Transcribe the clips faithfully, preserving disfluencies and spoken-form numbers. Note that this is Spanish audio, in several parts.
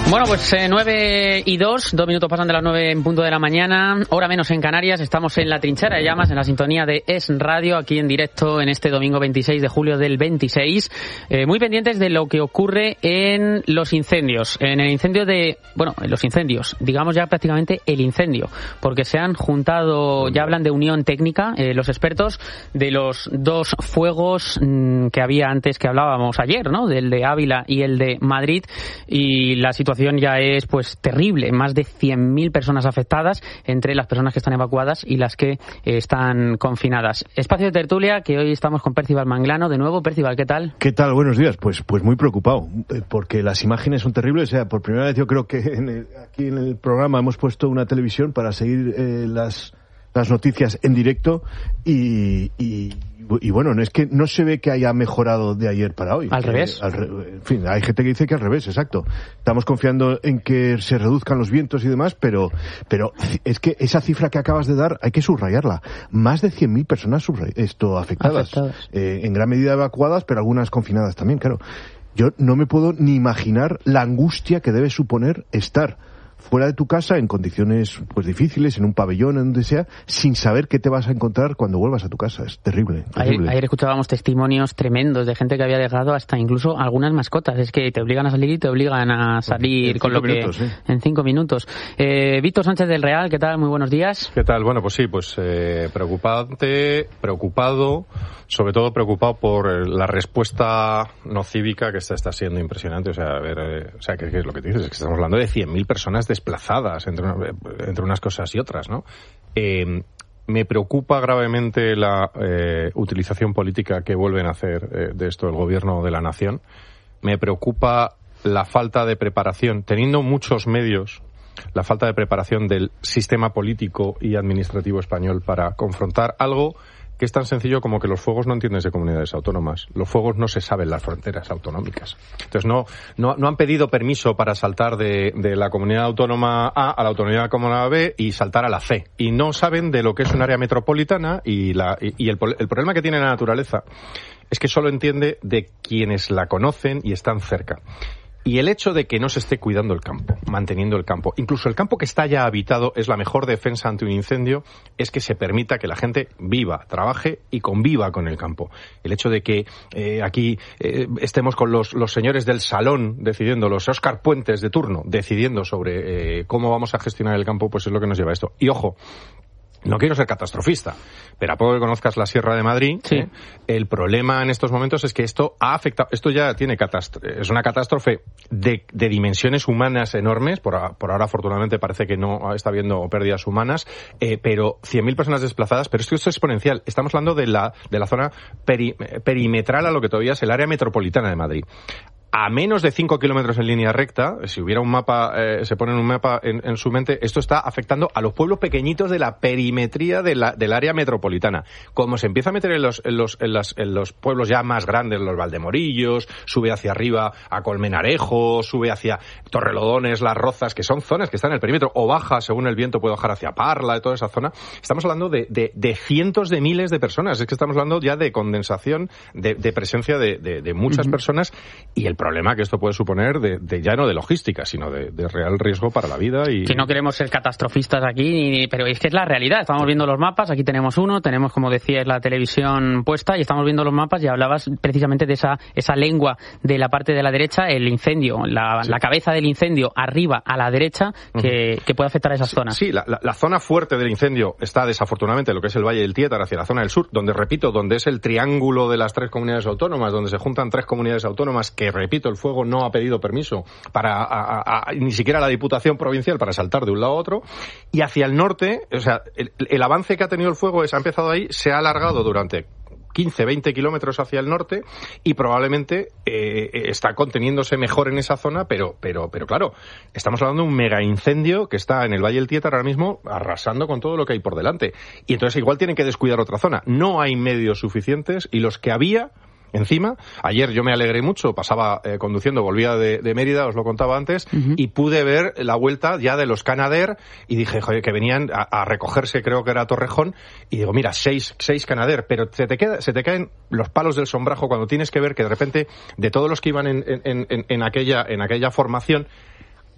Bueno, pues eh, nueve y dos, dos minutos pasan de las nueve en punto de la mañana, hora menos en Canarias. Estamos en la trinchera de llamas, en la sintonía de Es Radio, aquí en directo en este domingo veintiséis de julio del veintiséis. Eh, muy pendientes de lo que ocurre en los incendios. En el incendio de... Bueno, en los incendios, digamos ya prácticamente el incendio, porque se han juntado, ya hablan de unión técnica, eh, los expertos, de los dos fuegos mmm, que había antes, que hablábamos ayer, ¿no? Del de Ávila y el de Madrid, y la situación ya es pues terrible, más de cien mil personas afectadas, entre las personas que están evacuadas y las que eh, están confinadas. Espacio de tertulia, que hoy estamos con Percival Manglano. De nuevo, Percival, ¿qué tal? ¿Qué tal? Buenos días. Pues pues muy preocupado, porque las imágenes son terribles. O sea, por primera vez yo creo que en el, aquí en el programa hemos puesto una televisión para seguir eh, las las noticias en directo y, y y bueno, no es que no se ve que haya mejorado de ayer para hoy. Al revés. Eh, al re, en fin, hay gente que dice que al revés, exacto. Estamos confiando en que se reduzcan los vientos y demás, pero pero es que esa cifra que acabas de dar hay que subrayarla. Más de cien mil personas subray- esto afectadas, afectadas. Eh, en gran medida evacuadas, pero algunas confinadas también, claro. Yo no me puedo ni imaginar la angustia que debe suponer estar fuera de tu casa, en condiciones pues difíciles, en un pabellón, en donde sea, sin saber qué te vas a encontrar cuando vuelvas a tu casa. Es terrible. terrible. Ayer, ayer escuchábamos testimonios tremendos de gente que había dejado hasta incluso algunas mascotas. Es que te obligan a salir y te obligan a salir en con lo minutos, que... ¿eh? En cinco minutos. Eh, Víctor Sánchez del Real, ¿qué tal? Muy buenos días. ¿Qué tal? Bueno, pues sí, pues eh, preocupante, preocupado, sobre todo preocupado por la respuesta no cívica, que esta está siendo impresionante. O sea, a ver, eh, o sea, ¿qué, qué es lo que te dices? Es que estamos hablando de cien mil personas desplazadas entre, entre unas cosas y otras, ¿no? Eh, me preocupa gravemente la eh, utilización política que vuelven a hacer eh, de esto el gobierno de la nación. Me preocupa la falta de preparación, teniendo muchos medios, la falta de preparación del sistema político y administrativo español para confrontar algo que es tan sencillo como que los fuegos no entienden de comunidades autónomas. Los fuegos no se saben las fronteras autonómicas. Entonces no no, no han pedido permiso para saltar de, de la comunidad autónoma A a la autonomía autónoma B y saltar a la C. Y no saben de lo que es un área metropolitana y, la, y, y el, el problema que tiene la naturaleza es que solo entiende de quienes la conocen y están cerca. Y el hecho de que no se esté cuidando el campo, manteniendo el campo, incluso el campo que está ya habitado, es la mejor defensa ante un incendio, es que se permita que la gente viva, trabaje y conviva con el campo. El hecho de que eh, aquí eh, estemos con los, los señores del salón decidiendo, los Óscar Puentes de turno, decidiendo sobre eh, cómo vamos a gestionar el campo, pues es lo que nos lleva a esto. Y ojo, no quiero ser catastrofista, pero a poco que conozcas la Sierra de Madrid, sí. ¿eh? El problema en estos momentos es que esto ha afectado, esto ya tiene catástrofe, es una catástrofe de, de dimensiones humanas enormes, por, por ahora afortunadamente parece que no está habiendo pérdidas humanas, eh, pero cien mil personas desplazadas, pero esto es exponencial. Estamos hablando de la, de la zona peri, perimetral a lo que todavía es el área metropolitana de Madrid. A menos de cinco kilómetros en línea recta, si hubiera un mapa, eh, se pone en un mapa en, en su mente, esto está afectando a los pueblos pequeñitos de la perimetría de la, del área metropolitana. Como se empieza a meter en los, en los, en las, en los pueblos ya más grandes, los Valdemorillos, sube hacia arriba a Colmenarejo, sube hacia Torrelodones, Las Rozas, que son zonas que están en el perímetro, o baja, según el viento, puede bajar hacia Parla, y toda esa zona. Estamos hablando de, de, de cientos de miles de personas. Es que estamos hablando ya de condensación, de, de presencia de, de, de muchas uh-huh. personas, y el problema que esto puede suponer de, de ya no de logística, sino de, de real riesgo para la vida. Y que no queremos ser catastrofistas aquí, pero es que es la realidad. Estamos viendo los mapas, aquí tenemos uno, tenemos, como decías, la televisión puesta y estamos viendo los mapas y hablabas precisamente de esa esa lengua de la parte de la derecha, el incendio, la, sí. la cabeza del incendio arriba a la derecha que, uh-huh. que puede afectar a esas zonas. Sí, la, la, la zona fuerte del incendio está desafortunadamente en lo que es el Valle del Tiétar hacia la zona del sur, donde, repito, donde es el triángulo de las tres comunidades autónomas, donde se juntan tres comunidades autónomas que, repito, el fuego no ha pedido permiso para a, a, a, ni siquiera la Diputación Provincial para saltar de un lado a otro, y hacia el norte, o sea, el, el avance que ha tenido el fuego es, ha empezado ahí, se ha alargado durante quince, veinte kilómetros hacia el norte y probablemente eh, está conteniéndose mejor en esa zona, pero, pero, pero claro, estamos hablando de un mega incendio que está en el Valle del Tiétar ahora mismo arrasando con todo lo que hay por delante. Y entonces igual tienen que descuidar otra zona. No hay medios suficientes y los que había... Encima, ayer yo me alegré mucho, pasaba eh, conduciendo, volvía de, de Mérida, os lo contaba antes, uh-huh. y pude ver la vuelta ya de los Canadair y dije, joder, que venían a, a recogerse, creo que era a Torrejón, y digo, mira, seis, seis Canadair, pero se te queda, se te caen los palos del sombrajo cuando tienes que ver que de repente, de todos los que iban en, en, en, en aquella, en aquella formación,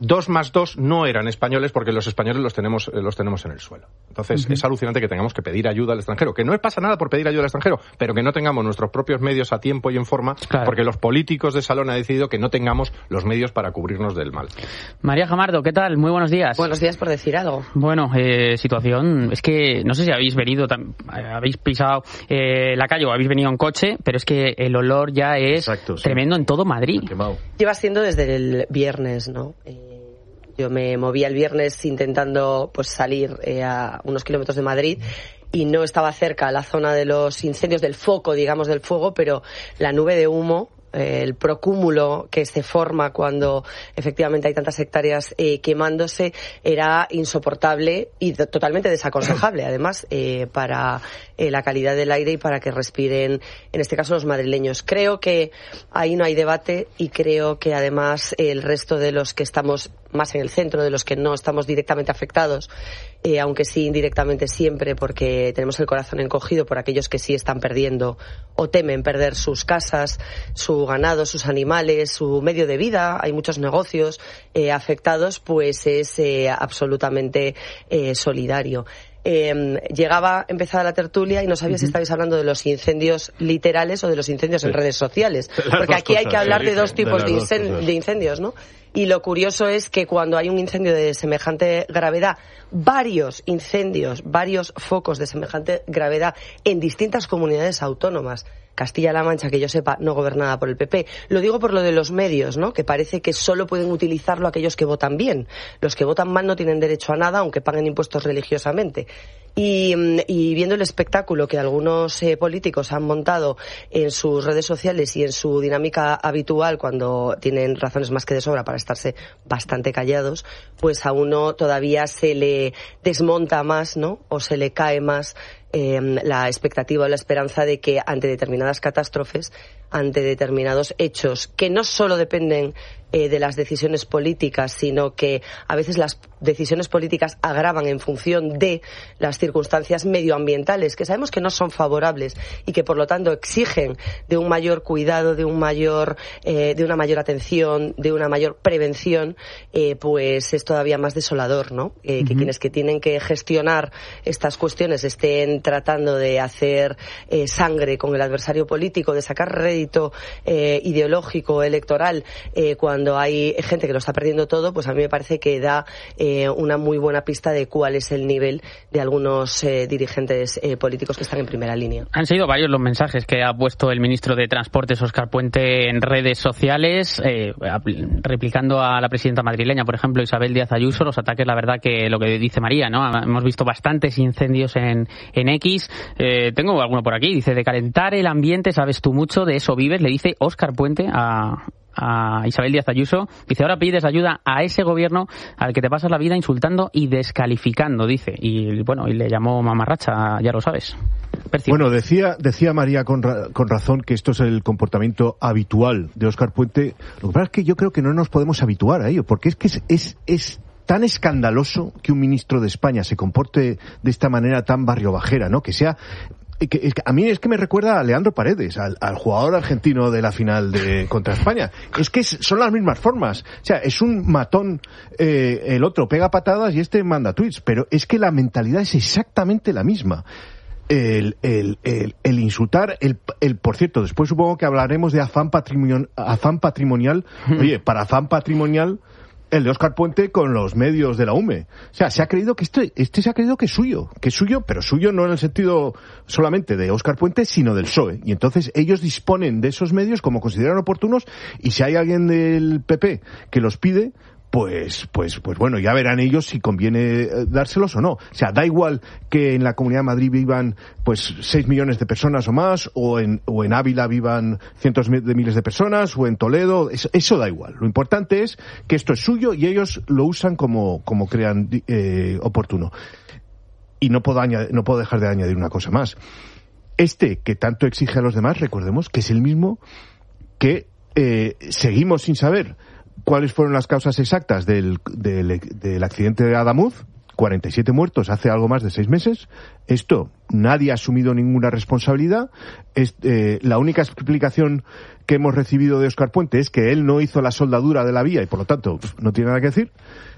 dos más dos no eran españoles porque los españoles los tenemos los tenemos en el suelo. Entonces, uh-huh. es alucinante que tengamos que pedir ayuda al extranjero, que no pasa nada por pedir ayuda al extranjero, pero que no tengamos nuestros propios medios a tiempo y en forma, claro. porque los políticos de salón han decidido que no tengamos los medios para cubrirnos del mal. María Jamardo, ¿qué tal? Muy buenos días. Buenos días, por decir algo. Bueno, eh, situación, es que no sé si habéis venido, habéis pisado eh, la calle o habéis venido en coche, pero es que el olor ya es Exacto, sí. tremendo en todo Madrid. Quemado. Lleva siendo desde el viernes, ¿no? Eh, Yo me movía el viernes intentando pues salir eh, a unos kilómetros de Madrid y no estaba cerca a la zona de los incendios, del foco, digamos, del fuego, pero la nube de humo, eh, el procúmulo que se forma cuando efectivamente hay tantas hectáreas eh, quemándose era insoportable y t- totalmente desaconsejable, además, eh, para eh, la calidad del aire y para que respiren, en este caso, los madrileños. Creo que ahí no hay debate y creo que además el resto de los que estamos más en el centro, de los que no estamos directamente afectados, eh, aunque sí indirectamente siempre, porque tenemos el corazón encogido por aquellos que sí están perdiendo o temen perder sus casas, su ganado, sus animales, su medio de vida, hay muchos negocios eh, afectados, pues es eh, absolutamente eh, solidario. Eh, llegaba empezada la tertulia y no sabía uh-huh. si estabais hablando de los incendios literales o de los incendios sí. en redes sociales, porque aquí hay que hablar de dos tipos de, incend- de incendios, ¿no? Y lo curioso es que cuando hay un incendio de semejante gravedad, varios incendios, varios focos de semejante gravedad en distintas comunidades autónomas, Castilla-La Mancha, que yo sepa, no gobernada por el P P. Lo digo por lo de los medios, ¿no? Que parece que solo pueden utilizarlo aquellos que votan bien. Los que votan mal no tienen derecho a nada, aunque paguen impuestos religiosamente. Y, y viendo el espectáculo que algunos eh, políticos han montado en sus redes sociales y en su dinámica habitual cuando tienen razones más que de sobra para estarse bastante callados, pues a uno todavía se le desmonta más, ¿no? O se le cae más eh, la expectativa o la esperanza de que ante determinadas catástrofes, ante determinados hechos que no solo dependen eh, de las decisiones políticas, sino que a veces las decisiones políticas agravan en función de las circunstancias medioambientales, que sabemos que no son favorables y que por lo tanto exigen de un mayor cuidado, de un mayor, eh, de una mayor atención, de una mayor prevención, eh, pues es todavía más desolador, ¿no? Eh, uh-huh. Que quienes que tienen que gestionar estas cuestiones estén tratando de hacer eh, sangre con el adversario político, de sacar rédito eh, ideológico, electoral, eh, cuando hay gente que lo está perdiendo todo, pues a mí me parece que da eh, una muy buena pista de cuál es el nivel de algunos eh, dirigentes eh, políticos que están en primera línea. Han sido varios los mensajes que ha puesto el ministro de Transportes, Óscar Puente, en redes sociales, eh, replicando a la presidenta madrileña, por ejemplo, Isabel Díaz Ayuso, los ataques, la verdad que lo que dice María, ¿no? Hemos visto bastantes incendios en, en X. Eh, tengo alguno por aquí, dice, de calentar el ambiente sabes tú mucho, de eso vives, le dice Óscar Puente a... a Isabel Díaz Ayuso, dice, ahora pides ayuda a ese gobierno al que te pasas la vida insultando y descalificando, dice, y bueno, y le llamó mamarracha, ya lo sabes. Percibe. Bueno, decía decía María con, ra- con razón que esto es el comportamiento habitual de Óscar Puente. Lo que pasa es que yo creo que no nos podemos habituar a ello, porque es que es, es, es tan escandaloso que un ministro de España se comporte de esta manera tan barriobajera, ¿no? Que sea... Que, que, a mí es que me recuerda a Leandro Paredes, al, al jugador argentino de la final de contra España. Es que es, son las mismas formas. O sea, es un matón, eh, el otro pega patadas y este manda tweets, pero es que la mentalidad es exactamente la misma. El, el, el, el insultar, el, el, por cierto, después supongo que hablaremos de afán patrimonial, afán patrimonial. Oye, para afán patrimonial, el de Óscar Puente con los medios de la U M E. O sea, se ha creído que este, este se ha creído que es suyo, que es suyo, pero suyo no en el sentido solamente de Óscar Puente, sino del P S O E. Y entonces ellos disponen de esos medios como consideran oportunos, y si hay alguien del P P que los pide, pues, pues, pues bueno, ya verán ellos si conviene dárselos o no. O sea, da igual que en la Comunidad de Madrid vivan, pues, seis millones de personas o más, o en, o en Ávila vivan cientos de miles de personas, o en Toledo, eso, eso da igual. Lo importante es que esto es suyo y ellos lo usan como, como crean eh, oportuno. Y no puedo añadir, no puedo dejar de añadir una cosa más. Este que tanto exige a los demás, recordemos que es el mismo que eh, seguimos sin saber cuáles fueron las causas exactas del, del, del accidente de Adamuz, cuarenta y siete muertos hace algo más de seis meses. Esto, nadie ha asumido ninguna responsabilidad. Es, eh, la única explicación que hemos recibido de Óscar Puente es que él no hizo la soldadura de la vía y por lo tanto no tiene nada que decir.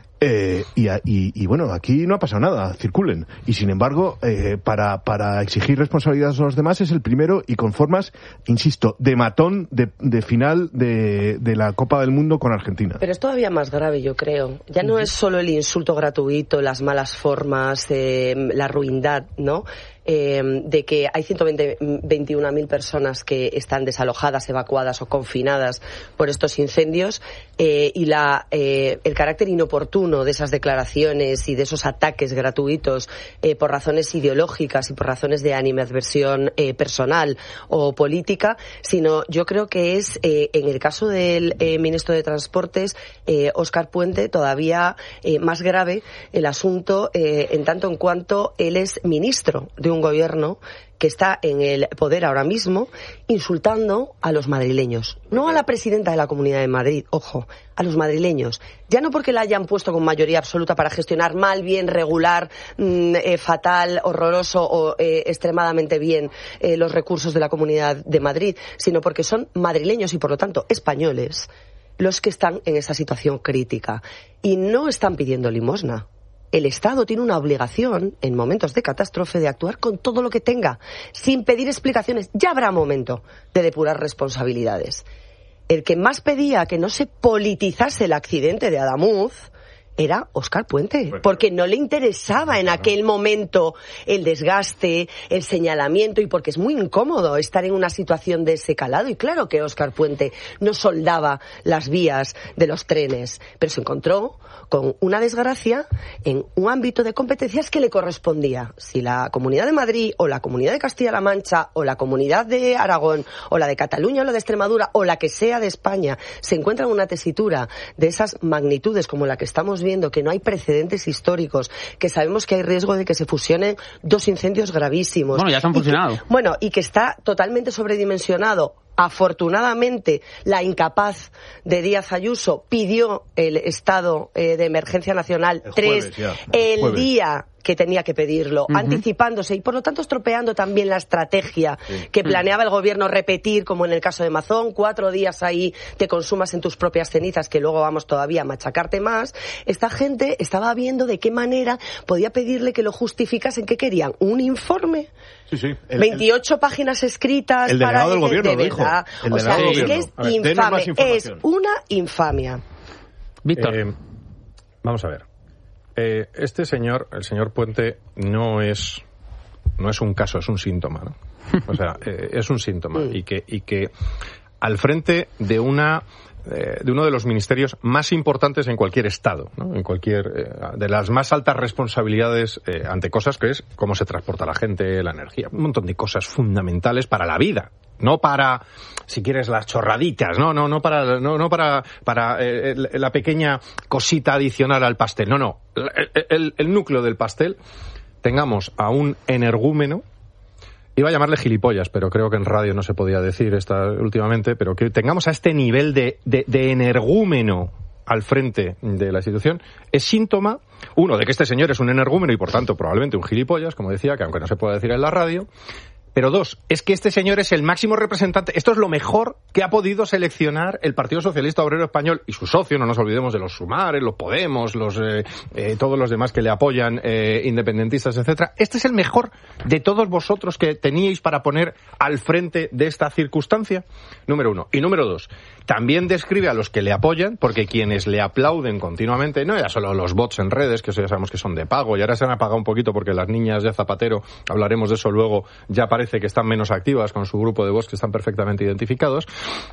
Eh, y, y, y bueno, aquí no ha pasado nada, circulen. Y sin embargo, eh, para, para exigir responsabilidades a los demás es el primero y con formas, insisto, de matón de, de final de, de la Copa del Mundo con Argentina. Pero es todavía más grave, yo creo. Ya no es solo el insulto gratuito, las malas formas, eh, la ruindad, ¿no? Eh, de que hay ciento veintiuna mil personas que están desalojadas, evacuadas o confinadas por estos incendios eh, y la, eh, el carácter inoportuno de esas declaraciones y de esos ataques gratuitos eh, por razones ideológicas y por razones de animadversión eh, personal o política, sino yo creo que es, eh, en el caso del eh, ministro de Transportes, eh, Óscar Puente, todavía eh, más grave el asunto eh, en tanto en cuanto él es ministro de un gobierno que está en el poder ahora mismo insultando a los madrileños, no a la presidenta de la Comunidad de Madrid, ojo, a los madrileños, ya no porque la hayan puesto con mayoría absoluta para gestionar mal, bien, regular, mmm, eh, fatal, horroroso o eh, extremadamente bien eh, los recursos de la Comunidad de Madrid, sino porque son madrileños y por lo tanto españoles los que están en esa situación crítica y no están pidiendo limosna. El Estado tiene una obligación, en momentos de catástrofe, de actuar con todo lo que tenga, sin pedir explicaciones. Ya habrá momento de depurar responsabilidades. El que más pedía que no se politizase el accidente de Adamuz era Óscar Puente, porque no le interesaba en aquel momento el desgaste, el señalamiento, y porque es muy incómodo estar en una situación de ese calado. Y claro que Óscar Puente no soldaba las vías de los trenes, pero se encontró con una desgracia en un ámbito de competencias que le correspondía. Si la Comunidad de Madrid o la Comunidad de Castilla-La Mancha o la Comunidad de Aragón o la de Cataluña o la de Extremadura o la que sea de España se encuentra en una tesitura de esas magnitudes como la que estamos viendo, que no hay precedentes históricos, que sabemos que hay riesgo de que se fusionen dos incendios gravísimos. Bueno, ya se han fusionado. Y que, bueno, y que está totalmente sobredimensionado. Afortunadamente, la incapaz de Díaz Ayuso pidió el estado eh, de emergencia nacional el tres jueves, ya, el, el jueves. día que tenía que pedirlo, uh-huh. anticipándose y por lo tanto estropeando también la estrategia sí. que planeaba el gobierno repetir, como en el caso de Mazón, cuatro días ahí te consumas en tus propias cenizas, que luego vamos todavía a machacarte más. Esta gente estaba viendo de qué manera podía pedirle que lo justificasen. ¿Qué querían? ¿Un informe? Sí, sí. El, veintiocho el, páginas escritas el para... El delegado del gobierno de lo dijo. verdad. El o sea, del es que es ver, infame. Es una infamia. Víctor. Eh, vamos a ver. Eh, este señor, el señor Puente, no es no es un caso, es un síntoma, ¿no? O sea, eh, es un síntoma y que y que al frente de una eh, de uno de los ministerios más importantes en cualquier estado, ¿no? En cualquier eh, de las más altas responsabilidades eh, ante cosas que es cómo se transporta la gente, la energía, un montón de cosas fundamentales para la vida. No para, si quieres, las chorraditas, no, no, no para, no, no para, para eh, la pequeña cosita adicional al pastel, no, no, el, el, el núcleo del pastel, tengamos a un energúmeno, iba a llamarle gilipollas, pero creo que en radio no se podía decir esta últimamente, pero que tengamos a este nivel de, de, de energúmeno al frente de la institución, es síntoma, uno, de que este señor es un energúmeno y por tanto probablemente un gilipollas, como decía, que aunque no se pueda decir en la radio. Pero dos, es que este señor es el máximo representante, esto es lo mejor que ha podido seleccionar el Partido Socialista Obrero Español y su socio, no nos olvidemos de los Sumares, los Podemos, los eh, eh, todos los demás que le apoyan, eh, independentistas, etcétera. Este es el mejor de todos vosotros que teníais para poner al frente de esta circunstancia, número uno. Y número dos, también describe a los que le apoyan, porque quienes le aplauden continuamente, no ya solo los bots en redes, que eso ya sabemos que son de pago, y ahora se han apagado un poquito porque las niñas de Zapatero, hablaremos de eso luego, ya parece que están menos activas con su grupo de voz, que están perfectamente identificados.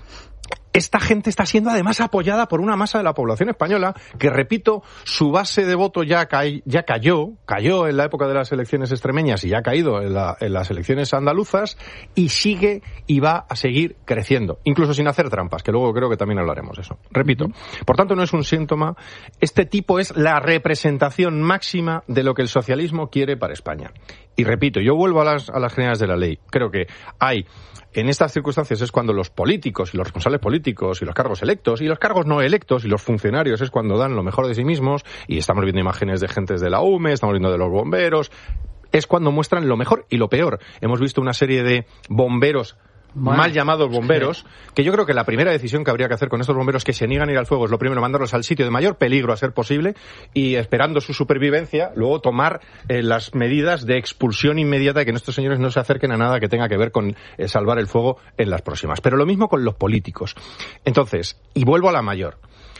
Esta gente está siendo además apoyada por una masa de la población española que, repito, su base de voto ya, ca- ya cayó, cayó en la época de las elecciones extremeñas y ya ha caído en, la, en las elecciones andaluzas y sigue y va a seguir creciendo, incluso sin hacer trampas, que luego creo que también hablaremos de eso. Repito, por tanto no es un síntoma, este tipo es la representación máxima de lo que el socialismo quiere para España. Y repito, yo vuelvo a las, a las generales de la ley, creo que hay, en estas circunstancias es cuando los políticos y los responsables políticos políticos y los cargos electos y los cargos no electos y los funcionarios es cuando dan lo mejor de sí mismos, y estamos viendo imágenes de gentes de la U M E, estamos viendo de los bomberos, es cuando muestran lo mejor y lo peor. Hemos visto una serie de bomberos, bueno, mal llamados bomberos, que yo creo que la primera decisión que habría que hacer con estos bomberos que se niegan a ir al fuego es lo primero, mandarlos al sitio de mayor peligro a ser posible y, esperando su supervivencia, luego tomar eh, las medidas de expulsión inmediata de que estos señores no se acerquen a nada que tenga que ver con eh, salvar el fuego en las próximas. Pero lo mismo con los políticos. Entonces, y vuelvo a la mayor,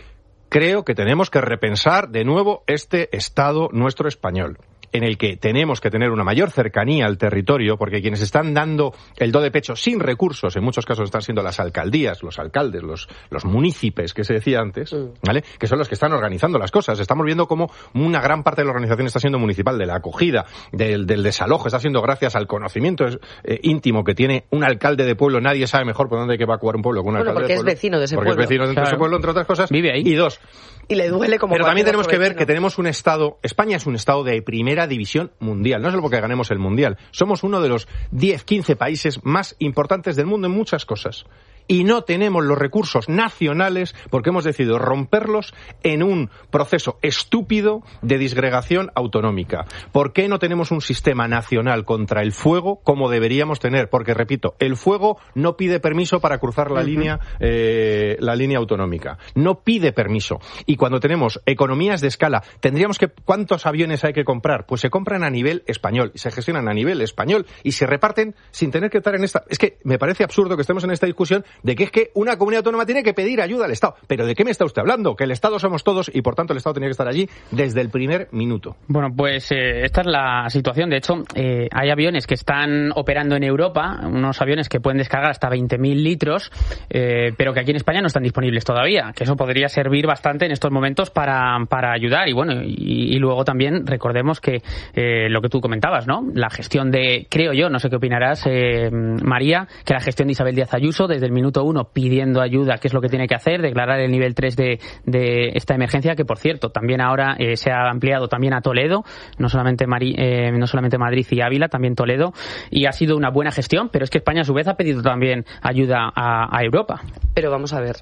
creo que tenemos que repensar de nuevo este Estado nuestro español, en el que tenemos que tener una mayor cercanía al territorio, porque quienes están dando el do de pecho sin recursos, en muchos casos están siendo las alcaldías, los alcaldes, los, los munícipes, que se decía antes, ¿vale? Que son los que están organizando las cosas. Estamos viendo cómo una gran parte de la organización está siendo municipal, de la acogida, del, del desalojo, está siendo gracias al conocimiento eh, íntimo que tiene un alcalde de pueblo. Nadie sabe mejor por dónde hay que evacuar un pueblo que un bueno, alcalde de pueblo. Porque es vecino de ese porque pueblo. Porque es vecino de claro. ese pueblo, entre otras cosas. Vive ahí. Y dos. Y le duele como... Pero también tenemos que ver vecino. que tenemos un Estado... España es un Estado de primera división mundial. No es solo porque ganemos el Mundial. Somos uno de los diez, quince países más importantes del mundo en muchas cosas. Y no tenemos los recursos nacionales porque hemos decidido romperlos en un proceso estúpido de disgregación autonómica. ¿Por qué no tenemos un sistema nacional contra el fuego como deberíamos tener? Porque, repito, el fuego no pide permiso para cruzar la, uh-huh. línea, eh, la línea autonómica. No pide permiso. Y cuando tenemos economías de escala, tendríamos que... ¿Cuántos aviones hay que comprar? Pues se compran a nivel español, y se gestionan a nivel español, y se reparten sin tener que estar en esta... Es que me parece absurdo que estemos en esta discusión de que es que una comunidad autónoma tiene que pedir ayuda al Estado. ¿Pero de qué me está usted hablando? Que el Estado somos todos y, por tanto, el Estado tenía que estar allí desde el primer minuto. Bueno, pues eh, esta es la situación. De hecho, eh, hay aviones que están operando en Europa, unos aviones que pueden descargar hasta veinte mil litros, eh, pero que aquí en España no están disponibles todavía, que eso podría servir bastante en estos momentos para, para ayudar. Y bueno, y, y luego también recordemos que eh, lo que tú comentabas, ¿no? La gestión de, creo yo, no sé qué opinarás, eh, María, que la gestión de Isabel Díaz Ayuso desde el minuto uno pidiendo ayuda, qué es lo que tiene que hacer, declarar el nivel tres de, de esta emergencia, que por cierto también ahora eh, se ha ampliado también a Toledo, no solamente, Mari, eh, no solamente Madrid y Ávila, también Toledo, y ha sido una buena gestión, pero es que España a su vez ha pedido también ayuda a, a Europa. Pero vamos a ver,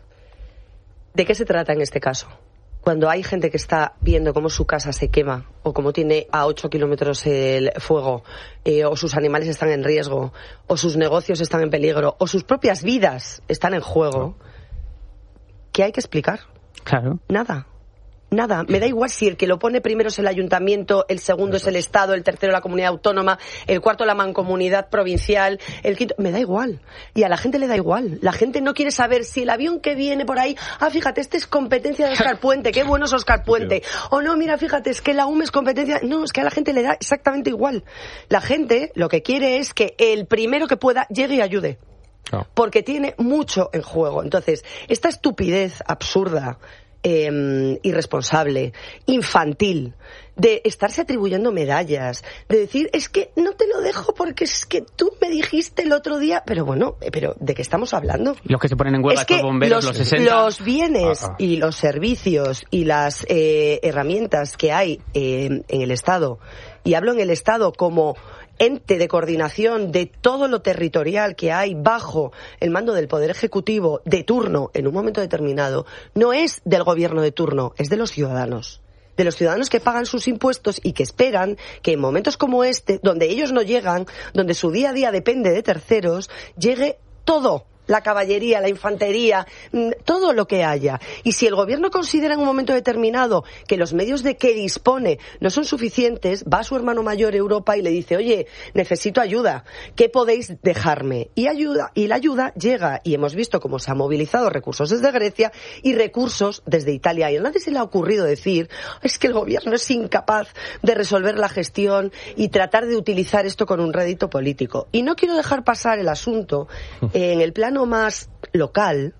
¿de qué se trata en este caso? Cuando hay gente que está viendo cómo su casa se quema o cómo tiene a ocho kilómetros el fuego, eh, o sus animales están en riesgo, o sus negocios están en peligro, o sus propias vidas están en juego, ¿qué hay que explicar? Claro. Nada. Nada, me da igual si el que lo pone primero es el ayuntamiento, el segundo Eso. es el Estado, el tercero la comunidad autónoma, el cuarto la mancomunidad provincial, el quinto... Me da igual. Y a la gente le da igual. La gente no quiere saber si el avión que viene por ahí, ah, fíjate, este es competencia de Óscar Puente, qué bueno es Óscar Puente. O no, mira, fíjate, es que la U M E es competencia... No, es que a la gente le da exactamente igual. La gente lo que quiere es que el primero que pueda llegue y ayude. Oh. Porque tiene mucho en juego. Entonces, esta estupidez absurda, Eh, irresponsable, infantil, de estarse atribuyendo medallas, de decir, es que no te lo dejo porque es que tú me dijiste el otro día, pero bueno, pero ¿de qué estamos hablando? Los que se ponen en huelga, es que estos bomberos, los, los sesenta. Los bienes ah, ah. y los servicios y las eh, herramientas que hay eh, en el Estado, y hablo en el Estado como ente de coordinación de todo lo territorial que hay bajo el mando del Poder Ejecutivo de turno en un momento determinado, no es del gobierno de turno, es de los ciudadanos. De los ciudadanos que pagan sus impuestos y que esperan que en momentos como este, donde ellos no llegan, donde su día a día depende de terceros, llegue todo. La caballería, la infantería, todo lo que haya. Y si el gobierno considera en un momento determinado que los medios de que dispone no son suficientes, va a su hermano mayor Europa y le dice, oye, necesito ayuda, ¿qué podéis dejarme? Y ayuda, y la ayuda llega, y hemos visto cómo se han movilizado recursos desde Grecia y recursos desde Italia. Y a nadie se le ha ocurrido decir, es que el gobierno es incapaz de resolver la gestión y tratar de utilizar esto con un rédito político. Y no quiero dejar pasar el asunto eh, en el plano más local,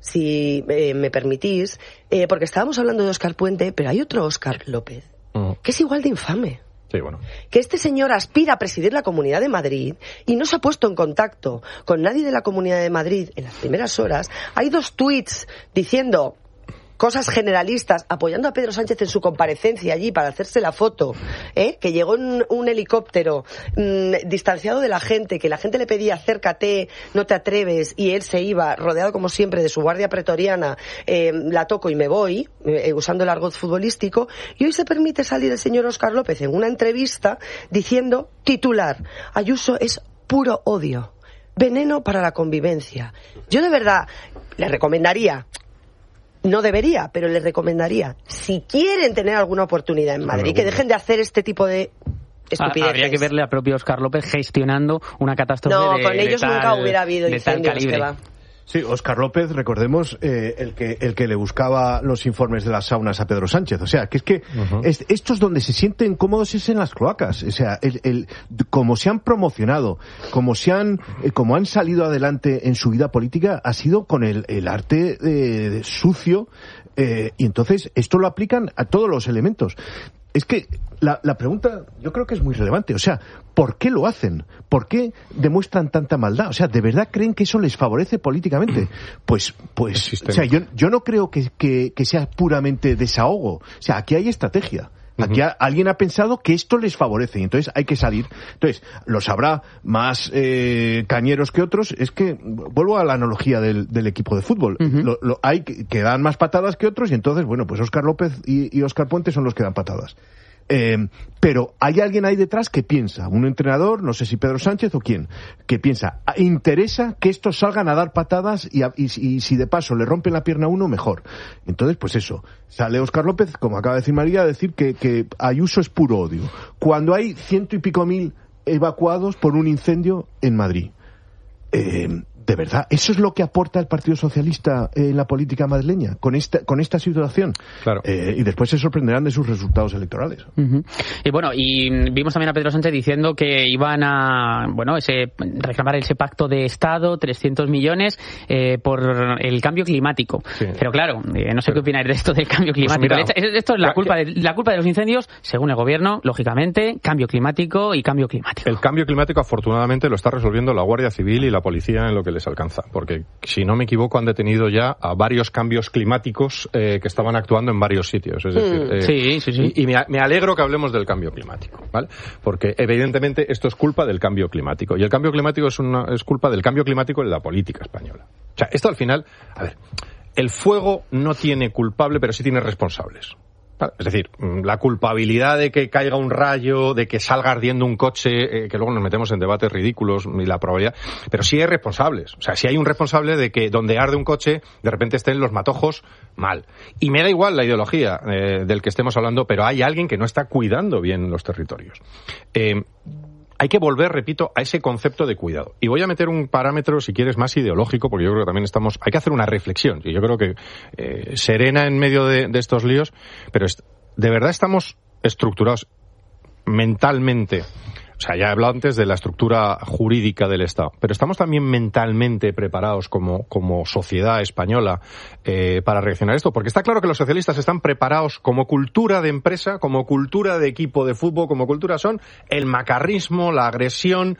si eh, me permitís, eh, porque estábamos hablando de Óscar Puente, pero hay otro Óscar López, uh-huh. que es igual de infame. Sí, bueno. Que este señor aspira a presidir la Comunidad de Madrid y no se ha puesto en contacto con nadie de la Comunidad de Madrid en las primeras horas. Hay dos tuits diciendo cosas generalistas, apoyando a Pedro Sánchez en su comparecencia allí para hacerse la foto, ¿eh? Que llegó en un helicóptero mmm, distanciado de la gente, que la gente le pedía acércate, no te atreves, y él se iba rodeado como siempre de su guardia pretoriana, eh, la toco y me voy, eh, usando el argot futbolístico, y hoy se permite salir el señor Óscar López en una entrevista diciendo, titular, Ayuso es puro odio, veneno para la convivencia. Yo de verdad le recomendaría, no debería, pero les recomendaría, si quieren tener alguna oportunidad en Madrid, que dejen de hacer este tipo de estupideces. Habría que verle al propio Óscar López gestionando una catástrofe no, de con ellos de nunca tal, hubiera habido incendios, que va. Sí, Óscar López, recordemos, eh, el que el que le buscaba los informes de las saunas a Pedro Sánchez. O sea, que es que uh-huh. es, estos donde se sienten cómodos es en las cloacas. O sea, el, el, como se han promocionado, como se han, eh, como han salido adelante en su vida política, ha sido con el, el arte de, de sucio. Eh, y entonces esto lo aplican a todos los elementos. Es que la, la pregunta yo creo que es muy relevante. O sea, ¿por qué lo hacen? ¿Por qué demuestran tanta maldad? O sea, ¿de verdad creen que eso les favorece políticamente? Pues, pues, o sea, yo, yo no creo que, que, que sea puramente desahogo. O sea, aquí hay estrategia. Aquí uh-huh. alguien ha pensado que esto les favorece y entonces hay que salir. Entonces, los habrá más eh, cañeros que otros. Es que, vuelvo a la analogía del, del equipo de fútbol. Uh-huh. Lo, lo, hay que, que dan más patadas que otros y entonces, bueno, pues Óscar López y, y Óscar Puente son los que dan patadas. Eh, pero hay alguien ahí detrás que piensa, un entrenador, no sé si Pedro Sánchez o quién, que piensa, interesa que estos salgan a dar patadas y, a, y, y si de paso le rompen la pierna a uno, mejor. Entonces, pues eso, sale Óscar López, como acaba de decir María, a decir que, que Ayuso es puro odio. Cuando hay ciento y pico mil evacuados por un incendio en Madrid. Eh, ¿De verdad? ¿Eso es lo que aporta el Partido Socialista en la política madrileña con esta con esta situación? Claro. Eh, y después se sorprenderán de sus resultados electorales. Uh-huh. Y bueno, y vimos también a Pedro Sánchez diciendo que iban a, bueno, ese reclamar ese pacto de Estado, trescientos millones, eh, por el cambio climático. Sí. Pero claro, eh, no sé Pero, qué opináis de esto del cambio climático. Pues mira, esto es la culpa, de, la culpa de los incendios, según el gobierno, lógicamente, cambio climático y cambio climático. El cambio climático, afortunadamente, lo está resolviendo la Guardia Civil y la policía en lo que les alcanza, porque si no me equivoco han detenido ya a varios cambios climáticos eh, que estaban actuando en varios sitios. Es decir, mm, eh, sí, sí, sí. Y, y me, me alegro que hablemos del cambio climático, ¿vale? Porque evidentemente esto es culpa del cambio climático y el cambio climático es una es culpa del cambio climático en la política española. O sea, esto al final, a ver, el fuego no tiene culpable, pero sí tiene responsables. Es decir, la culpabilidad de que caiga un rayo, de que salga ardiendo un coche, eh, que luego nos metemos en debates ridículos y la probabilidad, pero sí hay responsables. O sea, sí hay un responsable de que donde arde un coche, de repente estén los matojos mal. Y me da igual la ideología eh, del que estemos hablando, pero hay alguien que no está cuidando bien los territorios. Eh, Hay que volver, repito, a ese concepto de cuidado. Y voy a meter un parámetro, si quieres, más ideológico, porque yo creo que también estamos... Hay que hacer una reflexión. Y yo creo que eh, serena en medio de, de estos líos, pero est- de verdad estamos estructurados mentalmente. O sea, ya he hablado antes de la estructura jurídica del Estado, pero estamos también mentalmente preparados como, como sociedad española eh, para reaccionar a esto, porque está claro que los socialistas están preparados como cultura de empresa, como cultura de equipo de fútbol, como cultura son el macarrismo, la agresión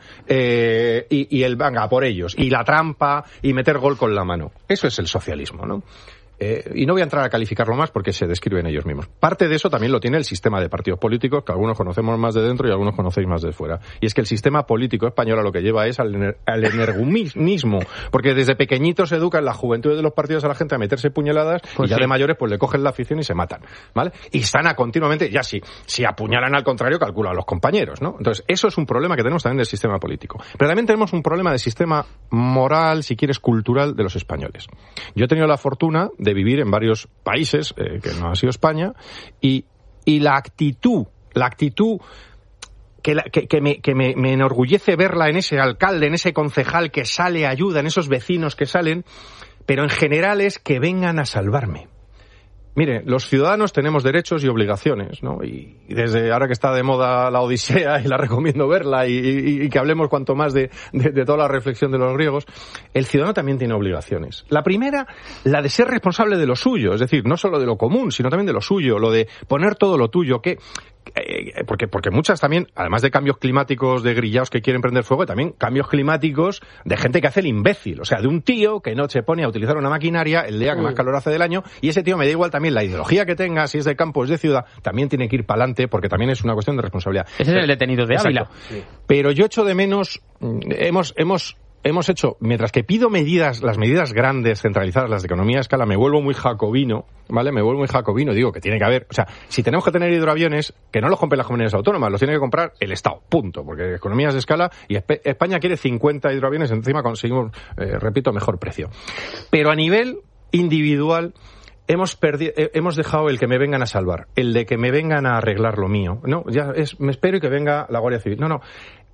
eh, y, y el venga por ellos, y la trampa y meter gol con la mano. Eso es el socialismo, ¿no? Eh, y no voy a entrar a calificarlo más porque se describen ellos mismos. Parte de eso también lo tiene el sistema de partidos políticos, que algunos conocemos más de dentro y algunos conocéis más de fuera. Y es que el sistema político español a lo que lleva es al, ener- al energumismo, porque desde pequeñitos se educa en la juventud de los partidos a la gente a meterse puñaladas, pues y ya sí. de mayores pues le cogen la afición y se matan, ¿vale? Y están a continuamente, ya sí, si apuñalan al contrario, calculan a los compañeros, ¿no? Entonces, eso es un problema que tenemos también del sistema político. Pero también tenemos un problema de sistema moral, si quieres, cultural de los españoles. Yo he tenido la fortuna de vivir en varios países, eh, que no ha sido España, y, y la actitud, la actitud que, la, que, que, me, que me, me enorgullece verla en ese alcalde, en ese concejal que sale, ayuda, en esos vecinos que salen, pero en general es que vengan a salvarme. Mire, los ciudadanos tenemos derechos y obligaciones, ¿no? Y desde ahora que está de moda la Odisea, y la recomiendo verla, y, y, y que hablemos cuanto más de, de, de toda la reflexión de los griegos, el ciudadano también tiene obligaciones. La primera, la de ser responsable de lo suyo, es decir, no solo de lo común, sino también de lo suyo, lo de poner todo lo tuyo, que Eh, porque porque muchas también, además de cambios climáticos de grillaos que quieren prender fuego, también cambios climáticos de gente que hace el imbécil, o sea, de un tío que no se pone a utilizar una maquinaria el día que más calor hace del año, y ese tío, me da igual también la ideología que tenga, si es de campo o es de ciudad, también tiene que ir para adelante, porque también es una cuestión de responsabilidad. Ese es el detenido de Ávila. Sí. Pero yo echo de menos, hemos hemos hemos hecho, mientras que pido medidas, las medidas grandes, centralizadas, las de economía a escala, me vuelvo muy jacobino, ¿vale? Me vuelvo muy jacobino, digo que tiene que haber, o sea, si tenemos que tener hidroaviones, que no los compren las comunidades autónomas, los tiene que comprar el Estado, punto, porque economías de escala, y España quiere cincuenta hidroaviones, encima conseguimos, eh, repito, mejor precio. Pero a nivel individual, hemos perdido, hemos dejado el que me vengan a salvar, el de que me vengan a arreglar lo mío, no, ya es, me espero y que venga la Guardia Civil, no, no.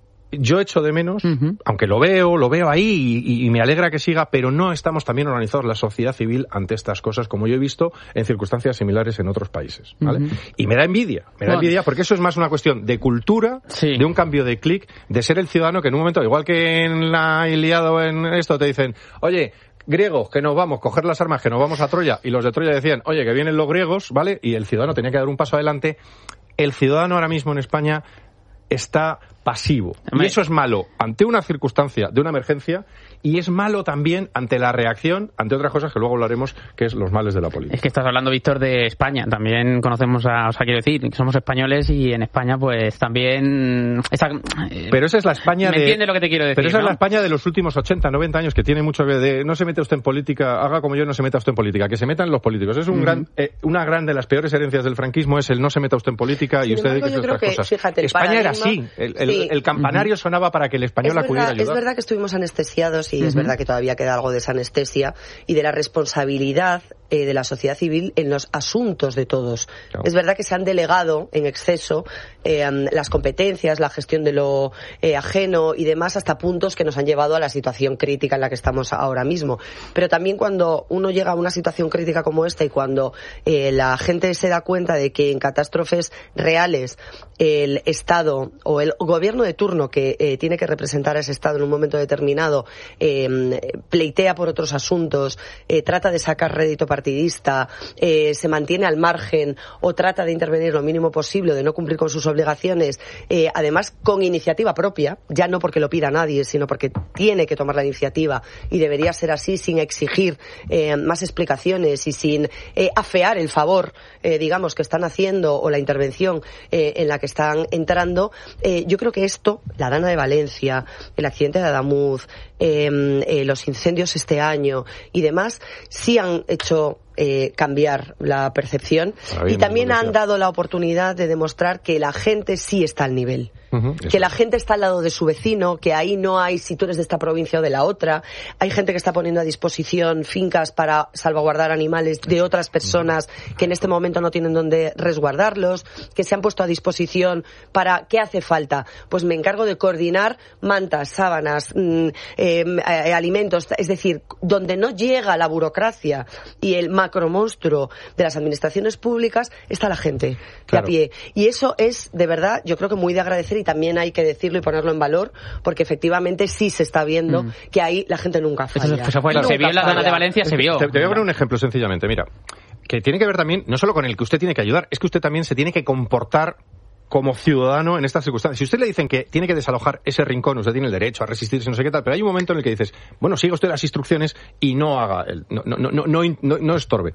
Yo echo de menos, uh-huh. aunque lo veo, lo veo ahí y, y me alegra que siga, pero no estamos también organizados la sociedad civil ante estas cosas, como yo he visto en circunstancias similares en otros países, ¿vale? Uh-huh. Y me da envidia, me da bueno. envidia porque eso es más una cuestión de cultura, sí. de un cambio de clic, de ser el ciudadano que en un momento, igual que en la Ilíada o en esto, te dicen, oye, griegos, que nos vamos, coger las armas, que nos vamos a Troya, y los de Troya decían, oye, que vienen los griegos, ¿vale? Y el ciudadano tenía que dar un paso adelante. El ciudadano ahora mismo en España está pasivo. Y eso es malo ante una circunstancia de una emergencia, y es malo también ante la reacción, ante otras cosas que luego hablaremos, que es los males de la política. Es que estás hablando, Víctor, de España. También conocemos a, o sea, quiero decir, que somos españoles y en España, pues, también... Está, eh, pero esa es la España ¿me de... entiendes lo que te quiero decir? Pero esa ¿no? es la España de los últimos ochenta, noventa años, que tiene mucho que de... No se mete usted en política, haga como yo, no se meta usted en política, que se metan los políticos. Es un mm. gran, eh, una gran de las peores herencias del franquismo, es el no se meta usted en política y usted dedique a otras que, cosas. Fíjate, España era así. El, el, sí. el campanario sonaba para que el español es acudiera verdad, a ayudar. Es verdad que estuvimos anestesiados y uh-huh. es verdad que todavía queda algo de esa anestesia y de la responsabilidad eh, de la sociedad civil en los asuntos de todos. Claro. Es verdad que se han delegado en exceso eh, las competencias, la gestión de lo eh, ajeno y demás, hasta puntos que nos han llevado a la situación crítica en la que estamos ahora mismo. Pero también cuando uno llega a una situación crítica como esta y cuando eh, la gente se da cuenta de que en catástrofes reales el Estado o el gobierno de turno que eh, tiene que representar a ese Estado en un momento determinado eh, pleitea por otros asuntos, eh, trata de sacar rédito partidista, eh, se mantiene al margen o trata de intervenir lo mínimo posible, de no cumplir con sus obligaciones, eh, además con iniciativa propia, ya no porque lo pida nadie, sino porque tiene que tomar la iniciativa y debería ser así, sin exigir eh, más explicaciones y sin eh, afear el favor, eh, digamos, que están haciendo o la intervención eh, en la que están entrando. Eh, yo creo que esto, la Dana de Valencia, el accidente de Adamuz, eh, eh, los incendios este año y demás, sí han hecho eh, cambiar la percepción y también han dado la oportunidad de demostrar que la gente sí está al nivel. Uh-huh, que la gente está al lado de su vecino, que ahí no hay si tú eres de esta provincia o de la otra. Hay gente que está poniendo a disposición fincas para salvaguardar animales de otras personas que en este momento no tienen dónde resguardarlos, que se han puesto a disposición para... ¿Qué hace falta? Pues me encargo de coordinar mantas, sábanas, mmm, eh, eh, alimentos, es decir, donde no llega la burocracia y el macromonstruo de las administraciones públicas, está la gente claro. de a pie. Y eso es, de verdad, yo creo que muy de agradecer, y también hay que decirlo y ponerlo en valor, porque efectivamente sí se está viendo mm. que ahí la gente nunca falla. Eso, eso fue, nunca se vio en la Dana de Valencia, se vio. Te, te voy a poner un ejemplo sencillamente, mira, que tiene que ver también, no solo con el que usted tiene que ayudar, es que usted también se tiene que comportar como ciudadano en estas circunstancias. Si usted le dicen que tiene que desalojar ese rincón, usted tiene el derecho a resistirse, no sé qué tal, pero hay un momento en el que dices, bueno, siga usted las instrucciones y no haga, el, no, no, no, no, no, no estorbe.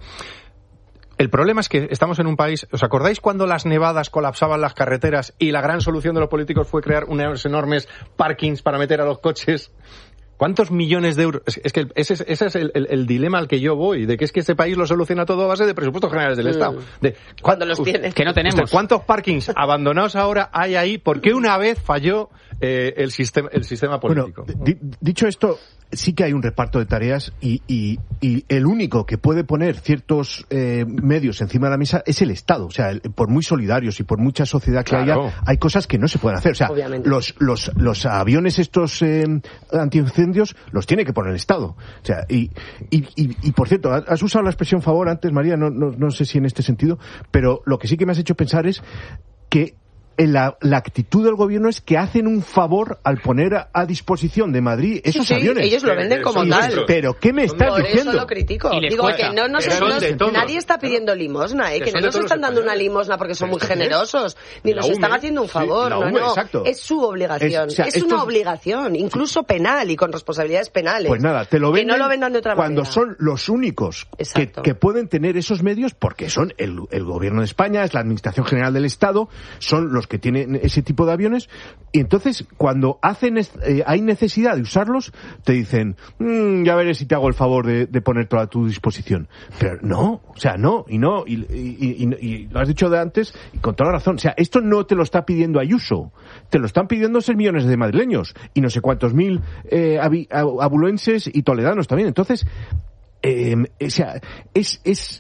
El problema es que estamos en un país... ¿Os acordáis cuando las nevadas colapsaban las carreteras y la gran solución de los políticos fue crear unos enormes parkings para meter a los coches? ¿Cuántos millones de euros? Es, es que ese, ese es el, el, el dilema al que yo voy, de que es que este país lo soluciona todo a base de presupuestos generales del mm. Estado. De, ¿Cuándo los tienes? Que no tenemos. Usted, ¿cuántos parkings abandonados ahora hay ahí? ¿Por qué una vez falló eh, el sistema el sistema político? Bueno, di, dicho esto, sí que hay un reparto de tareas y, y, y el único que puede poner ciertos eh, medios encima de la mesa es el Estado. O sea, el, por muy solidarios y por mucha sociedad que claro. haya, hay cosas que no se pueden hacer. O sea, los, los, los aviones estos eh, antiincendios los tiene que poner el Estado. O sea, y, y, y, y por cierto, has usado la expresión favor antes, María, no, no, no sé si en este sentido, pero lo que sí que me has hecho pensar es que La, la actitud del gobierno es que hacen un favor al poner a, a disposición de Madrid esos sí, sí, aviones. Ellos lo venden como sí, tal. Pero ¿qué me estás Por diciendo? Eso lo critico. Digo cuesta. que no, no, se, no nadie está pidiendo limosna, ¿eh? que, que no nos están dando una limosna porque son muy generosos, ni nos están haciendo un favor. Sí, no, no. Exacto. Es su obligación. Es, o sea, es una obligación, incluso penal y con responsabilidades penales. Pues nada, te lo venden, que no lo vendan de otra cuando manera. Son los únicos que, que pueden tener esos medios, porque son el, el gobierno de España, es la Administración General del Estado, son los que tienen ese tipo de aviones, y entonces cuando hacen eh, hay necesidad de usarlos, te dicen, mmm, ya veré si te hago el favor de, de ponértelo a tu disposición. Pero no, o sea, no, y no, y, y, y, y lo has dicho de antes, y con toda la razón, o sea, esto no te lo está pidiendo Ayuso, te lo están pidiendo seis millones de madrileños, y no sé cuántos mil eh, abulenses y toledanos también. Entonces, eh, o sea, es, es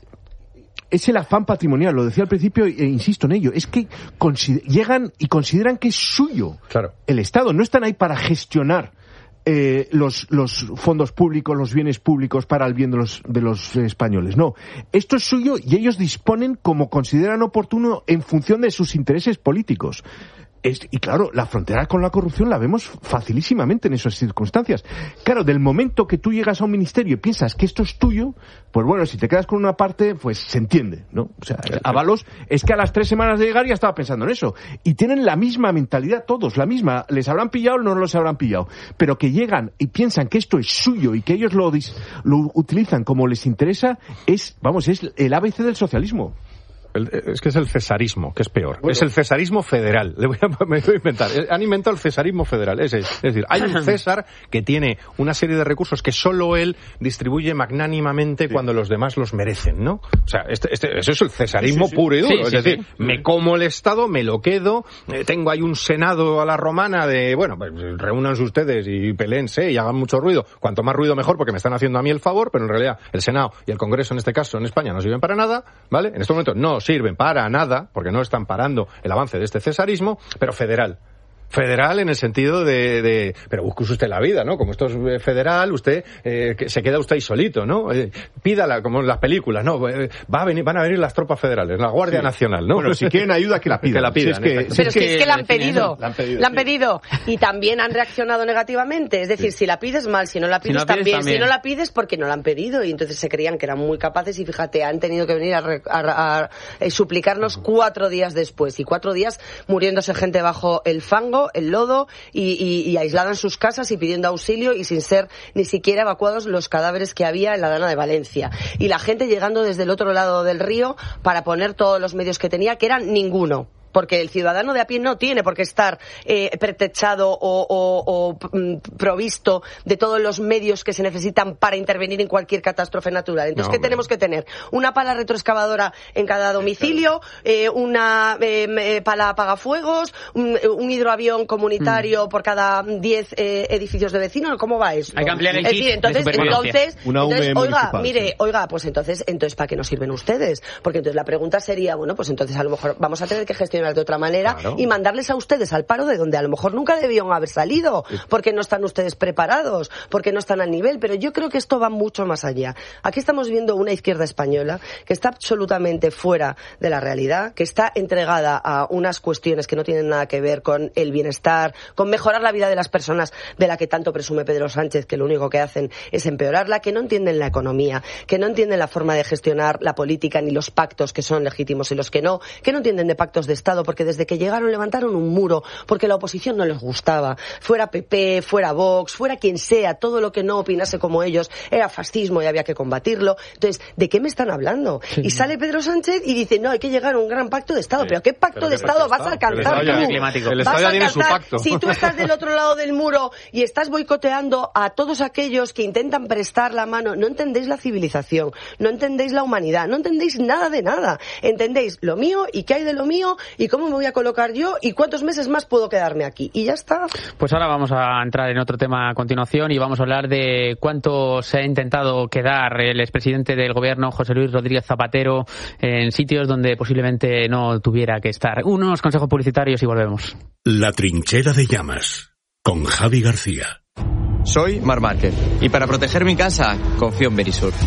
es el afán patrimonial, lo decía al principio e insisto en ello, es que llegan y consideran que es suyo claro. el Estado, no están ahí para gestionar eh, los, los fondos públicos, los bienes públicos para el bien de los, de los eh, españoles, no, esto es suyo y ellos disponen como consideran oportuno en función de sus intereses políticos. Es, y claro, la frontera con la corrupción la vemos facilísimamente en esas circunstancias. Claro, del momento que tú llegas a un ministerio y piensas que esto es tuyo, pues bueno, si te quedas con una parte, pues se entiende, ¿no? O sea, Ábalos es que a las tres semanas de llegar ya estaba pensando en eso. Y tienen la misma mentalidad todos, la misma. Les habrán pillado o no los habrán pillado. Pero que llegan y piensan que esto es suyo y que ellos lo, lo utilizan como les interesa, es, vamos, es el A B C del socialismo. El, es que es el cesarismo, que es peor. Bueno. Es el cesarismo federal. Le voy a, me voy a inventar. Han inventado el cesarismo federal. Es, es decir, hay un César que tiene una serie de recursos que solo él distribuye magnánimamente sí. cuando los demás los merecen, ¿no? O sea, este, este, eso es el cesarismo sí, sí, sí. puro y duro. Sí, sí, es decir, sí. me como el Estado, me lo quedo, eh, tengo ahí un Senado a la romana de, bueno, pues reúnanse ustedes y peleense y hagan mucho ruido. Cuanto más ruido mejor porque me están haciendo a mí el favor, pero en realidad el Senado y el Congreso en este caso en España no sirven para nada, ¿vale? En este momento no sirven para nada, porque no están parando el avance de este cesarismo, pero federal. Federal en el sentido de, de... Pero busque usted la vida, ¿no? Como esto es federal, usted eh, que se queda usted ahí solito, ¿no? Eh, pídala, como en las películas, ¿no? Eh, va a venir, van a venir las tropas federales, la Guardia sí. Nacional, ¿no? Bueno, si quieren ayuda, que la pidan. Que la pidan. Si es que, Pero si es que, es que la han pedido. La han pedido. La han pedido. Sí. Y también han reaccionado negativamente. Es decir, sí. si la pides mal, si no la pides, si no también. pides también. Si no la pides, porque no la han pedido. Y entonces se creían que eran muy capaces y fíjate, han tenido que venir a, a, a, a, a suplicarnos cuatro días después. Y cuatro días muriéndose gente bajo el fango, el lodo, Y, y, y aislada en sus casas y pidiendo auxilio y sin ser ni siquiera evacuados los cadáveres que había en la Dana de Valencia. Y la gente llegando desde el otro lado del río para poner todos los medios que tenía, que eran ninguno. Porque el ciudadano de a pie no tiene por qué estar eh, pretechado o, o, o provisto de todos los medios que se necesitan para intervenir en cualquier catástrofe natural. Entonces, no, ¿qué hombre. tenemos que tener? Una pala retroexcavadora en cada domicilio, eh, una eh, pala apagafuegos, un, un hidroavión comunitario mm. por cada diez eh, edificios de vecinos. ¿Cómo va eso? Hay que ampliar el es kit decir, entonces, de entonces, una entonces oiga, municipal, mire, sí. oiga, pues entonces, entonces ¿para qué nos sirven ustedes? Porque entonces la pregunta sería, bueno, pues entonces a lo mejor vamos a tener que gestionar de otra manera claro. y mandarles a ustedes al paro de donde a lo mejor nunca debían haber salido, porque no están ustedes preparados, porque no están al nivel, pero yo creo que esto va mucho más allá. Aquí estamos viendo una izquierda española que está absolutamente fuera de la realidad, que está entregada a unas cuestiones que no tienen nada que ver con el bienestar, con mejorar la vida de las personas de la que tanto presume Pedro Sánchez, que lo único que hacen es empeorarla, que no entienden la economía, que no entienden la forma de gestionar la política ni los pactos que son legítimos y los que no, que no entienden de pactos de Estado, porque desde que llegaron levantaron un muro, porque la oposición no les gustaba, fuera P P, fuera Vox, fuera quien sea, todo lo que no opinase como ellos era fascismo y había que combatirlo. Entonces, ¿de qué me están hablando? Sí. Y sale Pedro Sánchez y dice, no, hay que llegar a un gran pacto de Estado. Sí. ¿Pero qué pacto pero de Estado vas a alcanzar tú? El Estado ya tiene su pacto. Si tú estás del otro lado del muro y estás boicoteando a todos aquellos que intentan prestar la mano, no entendéis la civilización, no entendéis la humanidad, no entendéis nada de nada. Entendéis lo mío y qué hay de lo mío y cómo me voy a colocar yo y cuántos meses más puedo quedarme aquí. Y ya está. Pues ahora vamos a entrar en otro tema a continuación y vamos a hablar de cuánto se ha intentado quedar el expresidente del gobierno, José Luis Rodríguez Zapatero, en sitios donde posiblemente no tuviera que estar. Unos consejos publicitarios y volvemos. La trinchera de llamas, con Javi García. Soy Marc Márquez y para proteger mi casa confío en Verisur.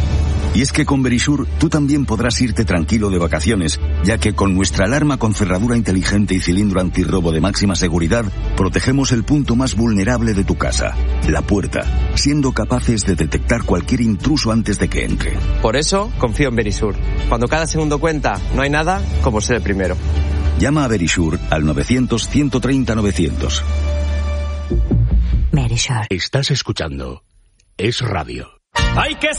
Y es que con Verisure tú también podrás irte tranquilo de vacaciones, ya que con nuestra alarma con cerradura inteligente y cilindro antirrobo de máxima seguridad, protegemos el punto más vulnerable de tu casa, la puerta, siendo capaces de detectar cualquier intruso antes de que entre. Por eso confío en Verisure. Cuando cada segundo cuenta, no hay nada como ser el primero. Llama a Verisure al novecientos, ciento treinta, novecientos. Verisure. Estás escuchando Es Radio. Hay que